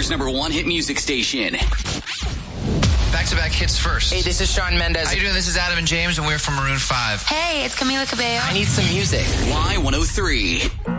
America's #1 hit music station. Back-to-back hits first. Hey, this is Shawn Mendes. How you doing? This is Adam and James, and we're from Maroon 5. Hey, it's Camila Cabello. I need some music. Y103.